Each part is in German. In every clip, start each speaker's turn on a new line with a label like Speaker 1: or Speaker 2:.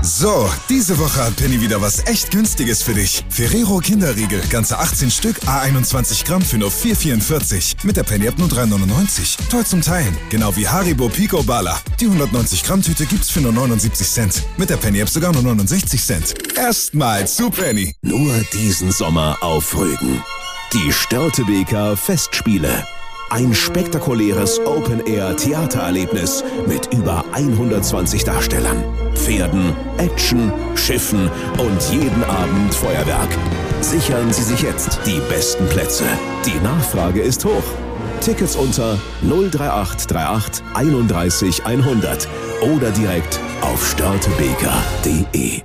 Speaker 1: So, diese Woche hat Penny wieder was echt Günstiges für dich. Ferrero Kinderriegel, ganze 18 Stück, A21 Gramm für nur 4,44. Mit der Penny-App nur 3,99. Toll zum Teilen. Genau wie Haribo Pico Bala. Die 190 Gramm Tüte gibt's für nur 79 Cent. Mit der Penny-App sogar nur 69 Cent. Erstmal zu Penny.
Speaker 2: Nur diesen Sommer auf Rügen. Die Störtebeker Festspiele. Ein spektakuläres Open-Air-Theatererlebnis mit über 120 Darstellern, Pferden, Action, Schiffen und jeden Abend Feuerwerk. Sichern Sie sich jetzt die besten Plätze. Die Nachfrage ist hoch. Tickets unter 03838 31 100 oder direkt auf störtebeker.de.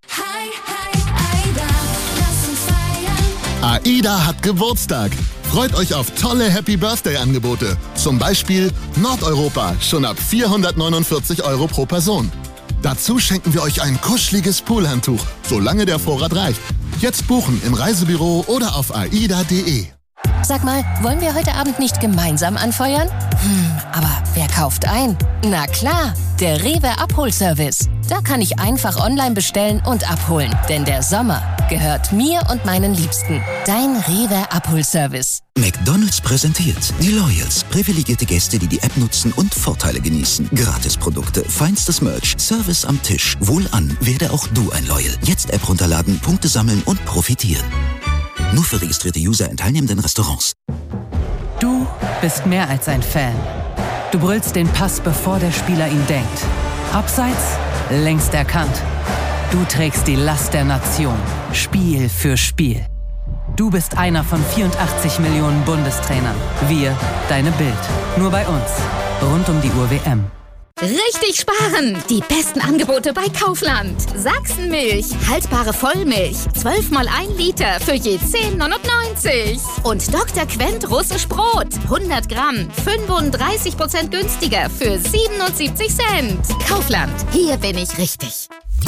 Speaker 3: AIDA hat Geburtstag. Freut euch auf tolle Happy-Birthday-Angebote. Zum Beispiel Nordeuropa, schon ab 449 € pro Person. Dazu schenken wir euch ein kuscheliges Poolhandtuch, solange der Vorrat reicht. Jetzt buchen im Reisebüro oder auf aida.de.
Speaker 4: Sag mal, wollen wir heute Abend nicht gemeinsam anfeuern? Aber wer kauft ein? Na klar, der Rewe Abholservice. Da kann ich einfach online bestellen und abholen. Denn der Sommer gehört mir und meinen Liebsten. Dein Rewe Abholservice.
Speaker 5: McDonald's präsentiert die Loyals. Privilegierte Gäste, die die App nutzen und Vorteile genießen. Gratisprodukte, feinstes Merch, Service am Tisch. Wohlan, werde auch du ein Loyal. Jetzt App runterladen, Punkte sammeln und profitieren. Nur für registrierte User in teilnehmenden Restaurants.
Speaker 6: Du bist mehr als ein Fan. Du brüllst den Pass, bevor der Spieler ihn denkt. Abseits, längst erkannt. Du trägst die Last der Nation, Spiel für Spiel. Du bist einer von 84 Millionen Bundestrainern. Wir, deine Bild. Nur bei uns. Rund um die Uhr WM.
Speaker 7: Richtig sparen! Die besten Angebote bei Kaufland. Sachsenmilch, haltbare Vollmilch, 12 mal 1 Liter für je 10,99. Und Dr. Quent russisch Brot, 100 Gramm, 35% günstiger für 77 Cent. Kaufland, hier bin ich richtig.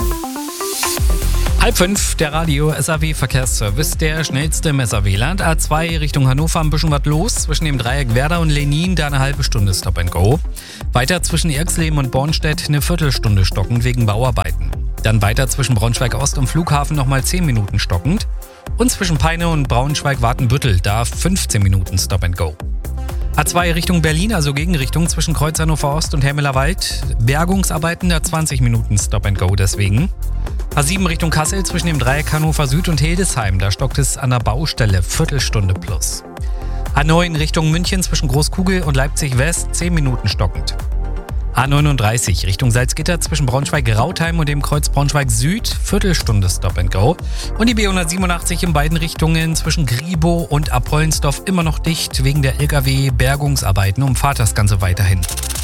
Speaker 8: 4:30, der Radio-SAW-Verkehrsservice, der schnellste im SAW-Land. A2 Richtung Hannover, ein bisschen was los. Zwischen dem Dreieck Werder und Lenin, da eine halbe Stunde Stop and Go. Weiter zwischen Erxleben und Bornstedt eine Viertelstunde stockend wegen Bauarbeiten. Dann weiter zwischen Braunschweig-Ost und Flughafen nochmal 10 Minuten stockend. Und zwischen Peine und Braunschweig-Wartenbüttel, da 15 Minuten Stop and Go. A2 Richtung Berlin, also Gegenrichtung zwischen Kreuz Hannover Ost und Helmelerwald. Bergungsarbeiten, da 20 Minuten Stop and Go deswegen. A7 Richtung Kassel zwischen dem Dreieck Hannover Süd und Hildesheim, da stockt es an der Baustelle, Viertelstunde plus. A9 Richtung München zwischen Großkugel und Leipzig West, 10 Minuten stockend. A39 Richtung Salzgitter zwischen Braunschweig-Rautheim und dem Kreuz Braunschweig Süd, Viertelstunde Stop and Go. Und die B187 in beiden Richtungen zwischen Griebow und Appollensdorf immer noch dicht wegen der LKW-Bergungsarbeiten, umfahrt das Ganze weiterhin.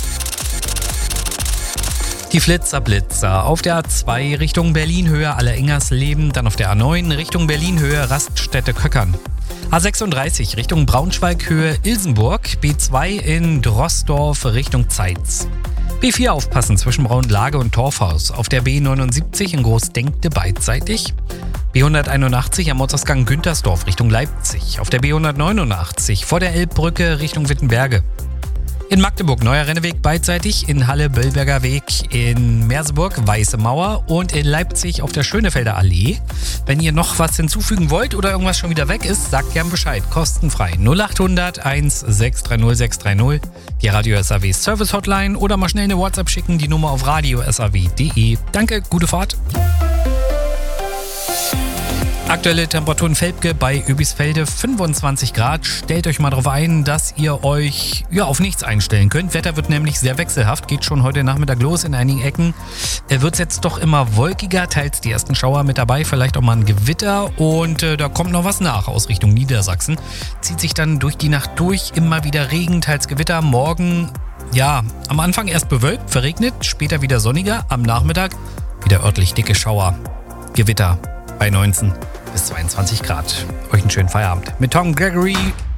Speaker 8: Die Flitzer auf der A2 Richtung Berlin-Höhe Aller-Ingersleben, dann auf der A9 Richtung Berlin-Höhe Raststätte-Köckern. A36 Richtung Braunschweig-Höhe Ilsenburg, B2 in Drossdorf Richtung Zeitz. B4 aufpassen zwischen Braunlage und Torfhaus, auf der B79 in Großdenkte beidseitig. B181 am Ortsausgang Güntersdorf Richtung Leipzig, auf der B189 vor der Elbbrücke Richtung Wittenberge. In Magdeburg neuer Renneweg beidseitig, in Halle Böllberger Weg, in Merseburg Weiße Mauer und in Leipzig auf der Schönefelder Allee. Wenn ihr noch was hinzufügen wollt oder irgendwas schon wieder weg ist, sagt gern Bescheid, kostenfrei 0800 1630 630, die Radio SAW Service Hotline oder mal schnell eine WhatsApp schicken, die Nummer auf radiosaw.de. Danke, gute Fahrt. Aktuelle Temperaturen Velpke bei Öbisfelde 25 Grad. Stellt euch mal darauf ein, dass ihr euch auf nichts einstellen könnt. Wetter wird nämlich sehr wechselhaft, geht schon heute Nachmittag los in einigen Ecken. Wird es jetzt doch immer wolkiger, teils die ersten Schauer mit dabei, vielleicht auch mal ein Gewitter und da kommt noch was nach aus Richtung Niedersachsen. Zieht sich dann durch die Nacht durch, immer wieder Regen, teils Gewitter. Morgen, am Anfang erst bewölkt, verregnet, später wieder sonniger, am Nachmittag wieder örtlich dicke Schauer. Gewitter bei 19 bis 22 Grad. Euch einen schönen Feierabend mit Tom Gregory.